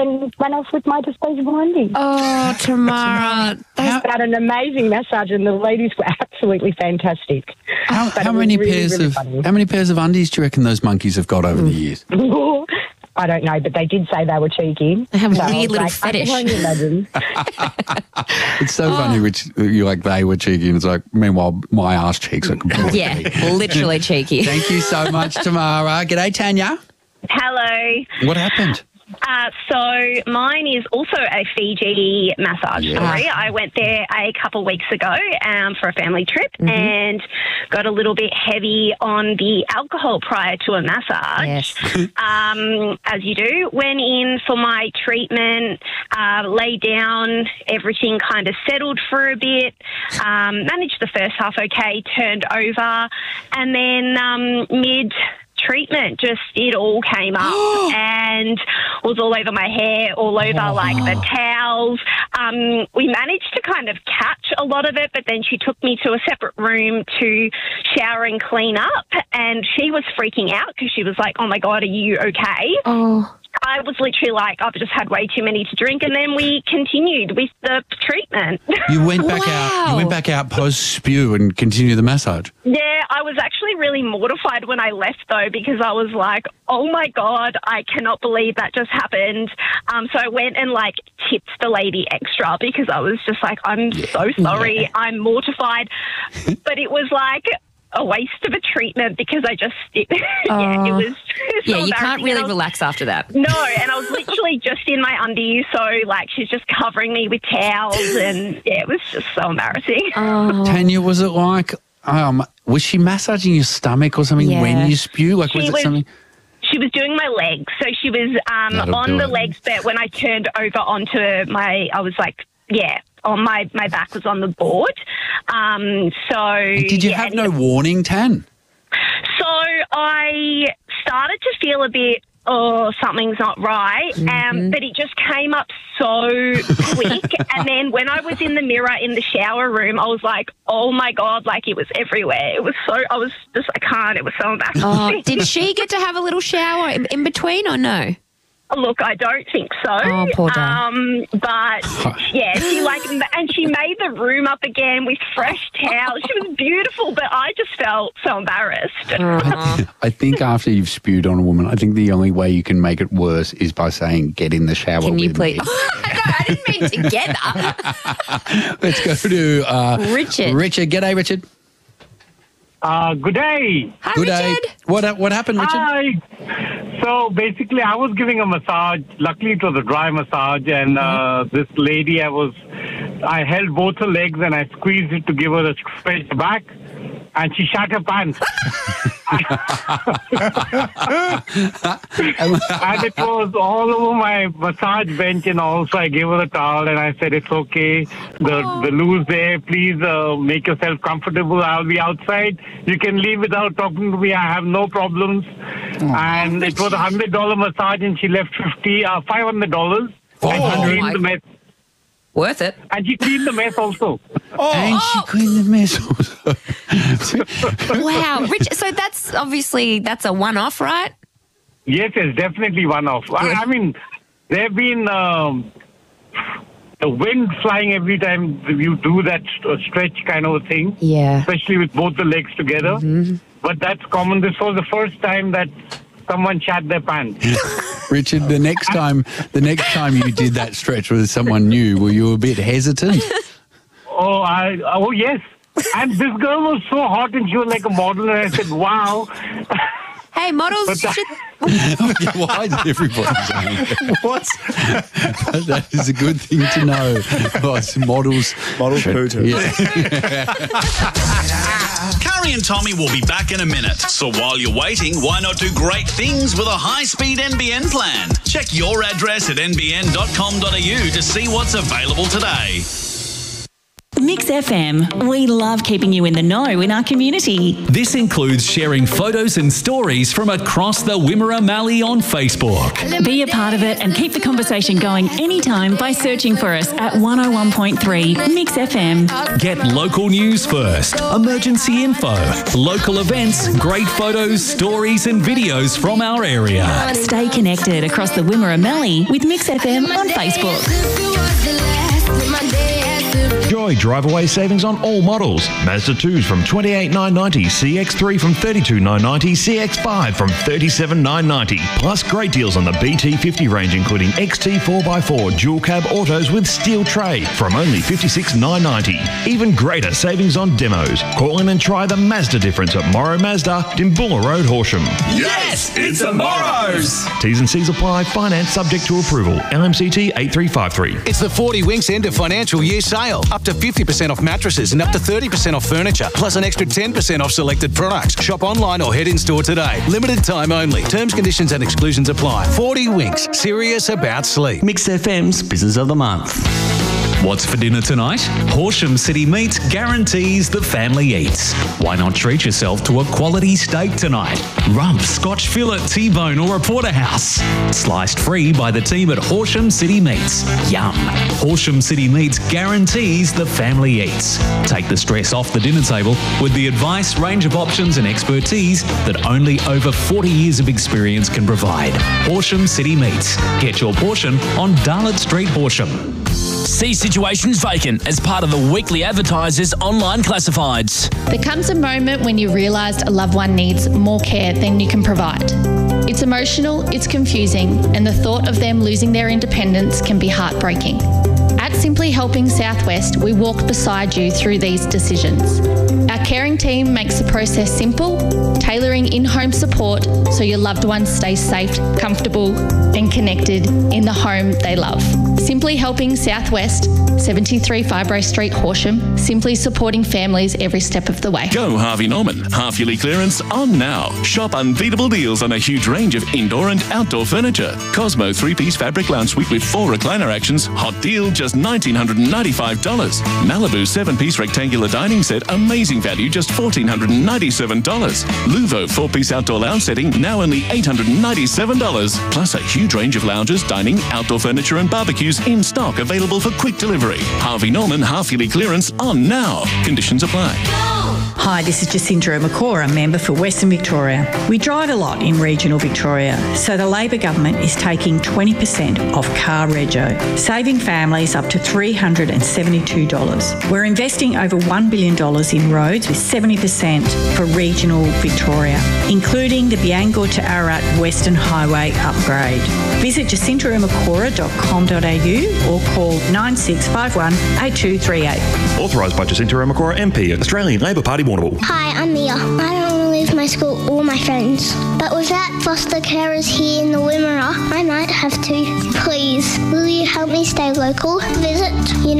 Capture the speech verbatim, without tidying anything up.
then ran off with my disposable undies. Oh, Tamara. I had an amazing massage and the ladies were absolutely fantastic. How, But how it was many really, pairs really of funny. how many pairs of undies do you reckon those monkeys have got over the years? I don't know, but they did say they were cheeky. They have a So I weird was little like, fetish. I can only imagine. It's so funny, which you're like they were cheeky, and it's like meanwhile my ass cheeks are completely. Yeah, literally cheeky. Thank you so much, Tamara. G'day, Tanya. Hello. What happened? Uh, so mine is also a Fiji massage Yeah. story. I went there a couple of weeks ago um, for a family trip and got a little bit heavy on the alcohol prior to a massage. Yes. Um, as you do. Went in for my treatment, uh, lay down, everything kind of settled for a bit, um, managed the first half okay, turned over, and then um, mid... treatment, just it all came up and was all over my hair, all over Oh. like the towels. Um, we managed to kind of catch a lot of it, but then she took me to a separate room to shower and clean up, and she was freaking out because she was like, oh my God, are you okay? Oh. I was literally like, I've just had way too many to drink, and then we continued with the treatment. You went back Wow. out. You went back out post spew and continued the massage. Yeah, I was actually really mortified when I left, though, because I was like, oh, my God, I cannot believe that just happened. Um, so I went and, like, tipped the lady extra because I was just like, I'm so sorry. Yeah. I'm mortified. But it was like a waste of a treatment because I just, it, yeah, it Oh. was so Yeah, you can't embarrassing. really And I was- relax after that. No, and I was literally just in my undies, so, like, she's just covering me with towels, and, yeah, it was just so embarrassing. Oh. Tanya, was it like um, was she massaging your stomach or something Yeah. when you spew? Like She was it was- something? She was doing my legs, so she was um, That'll on do the it. legs, but when I turned over onto my, I was like, yeah, on my, my back was on the board. Um, so Did you yeah, have and no it- warning, Tan? So I started to feel a bit, oh, something's not right, um, but it just came up so quick. And then when I was in the mirror in the shower room, I was like, oh my God, like it was everywhere. It was so, I was just, I can't, it was so embarrassing. Oh, did she get to have a little shower in, in between or no? Look, I don't think so. Oh, poor Dad. Um, but yeah, she like, and she made the room up again with fresh towels. She was beautiful, but I just felt so embarrassed. I think after you've spewed on a woman, I think the only way you can make it worse is by saying, "Get in the shower." Can you with please? me." no, I didn't mean together. Let's go to uh, Richard. Richard, g'day, Richard. Uh, good day. Hi, Good Richard. day. What what happened, Richard? Hi. So basically, I was giving a massage. Luckily, it was a dry massage, and uh, this lady, I was, I held both her legs and I squeezed it to give her a stretch back, and she shat her pants. And it was all over my massage bench, and also I gave her a towel and I said, it's okay. The the loo's there. Please uh, make yourself comfortable. I'll be outside. You can leave without talking to me. I have no problems. And it was a hundred dollar massage, and she left fifty, uh, five hundred dollars. Five And she hundred. cleaned the mess. Worth it. And she cleaned the mess also. And she cleaned the mess. Wow, Richard. So that's obviously that's a one-off, right? Yes, it's definitely one off. I, I mean, there have been um, the wind flying every time you do that st- stretch kind of a thing. Yeah. Especially with both the legs together. But that's common. This was the first time that someone shat their pants. Richard, the next time the next time you did that stretch with someone new, were you a bit hesitant? Oh, I oh yes. And this girl was so hot, and she was like a model, and I said, wow. Hey, models But that- should. Why is everybody saying that? What? That is a good thing to know. Boss, models. Models poo too. Yeah. Curry and Tommy will be back in a minute. So while you're waiting, why not do great things with a high-speed N B N plan? Check your address at n b n dot com dot a u to see what's available today. Mix F M. We love keeping you in the know in our community. This includes sharing photos and stories from across the Wimmera Mallee on Facebook. Be a part of it and keep the conversation going anytime by searching for us at one oh one point three Mix F M. Get local news first, emergency info, local events, great photos, stories and videos from our area. Stay connected across the Wimmera Mallee with Mix F M on Facebook. Joy drive-away savings on all models. Mazda twos from twenty-eight thousand nine hundred ninety, C X three from thirty-two thousand nine hundred ninety, C X five from thirty-seven thousand nine hundred ninety. Plus great deals on the B T fifty range, including X T four by four dual cab autos with steel tray from only fifty-six thousand nine hundred ninety. Even greater savings on demos. Call in and try the Mazda difference at Morrow Mazda, Dimbulla Road, Horsham. Yes, it's a Morrow's. T's and C's apply. Finance subject to approval. L M C T eight three five three. It's the forty Winks end of financial year sale. Up to fifty percent off mattresses and up to thirty percent off furniture, plus an extra ten percent off selected products. Shop online or head in store today. Limited time only. Terms, conditions and exclusions apply. forty Winks. Serious about sleep. Mix F M's Business of the Month. What's for dinner tonight? Horsham City Meats guarantees the family eats. Why not treat yourself to a quality steak tonight? Rump, Scotch fillet, T-bone or a porterhouse. Sliced free by the team at Horsham City Meats. Yum. Horsham City Meats guarantees the family eats. Take the stress off the dinner table with the advice, range of options and expertise that only over forty years of experience can provide. Horsham City Meats. Get your portion on Darlot Street, Horsham. See situations vacant as part of the Weekly Advertiser's online classifieds. There comes a moment when you realise a loved one needs more care than you can provide. It's emotional, it's confusing, and the thought of them losing their independence can be heartbreaking. At Simply Helping Southwest, we walk beside you through these decisions. Our caring team makes the process simple, tailoring in-home support so your loved ones stay safe, comfortable and connected in the home they love. Simply Helping Southwest, seventy-three Fibro Street, Horsham, simply supporting families every step of the way. Go Harvey Norman. Half-yearly clearance on now. Shop unbeatable deals on a huge range of indoor and outdoor furniture. Cosmo three-piece fabric lounge suite with four recliner actions. Hot deal, just one thousand nine hundred ninety-five dollars. Malibu seven-piece rectangular dining set, amazing value, just one thousand four hundred ninety-seven dollars. Luvo four-piece outdoor lounge setting, now only eight hundred ninety-seven dollars. Plus a huge range of lounges, dining, outdoor furniture and barbecues in stock, available for quick delivery. Harvey Norman half-yearly clearance on now. Conditions apply. Hi, this is Jacinta Makora, member for Western Victoria. We drive a lot in regional Victoria, so the Labor government is taking twenty percent off car rego, saving families up to three hundred seventy-two dollars. We're investing over one billion dollars in roads with seventy percent for regional Victoria, including the Biangur to Ararat Western Highway upgrade. Visit jacinta makora dot com dot a u or call nine six five one, eight two three eight. Authorised by Jacinta Makora M P, Australian Labor Party, Warrnambool. Hi, I'm Mia. I don't want to leave my school or my friends, but without foster carers here in the Wimmera, I might have to. Please, will you help me stay local? Visit